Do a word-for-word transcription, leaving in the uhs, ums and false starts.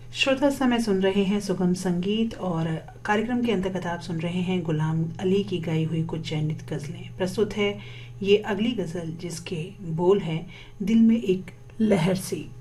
श्रोता समय सुन रहे हैं सुगम संगीत और कार्यक्रम के अंतर्गत आप सुन रहे हैं गुलाम अली की गाई हुई कुछ चयनित गज़लें। प्रस्तुत है ये अगली गज़ल जिसके बोल हैं, दिल में एक लहर सी।